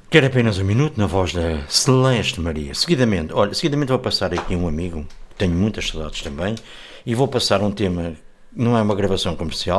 Quero apenas um minuto na voz da Celeste Maria. Seguidamente vou passar aqui um amigo, tenho muitas saudades também, e vou passar um tema, não é uma gravação comercial,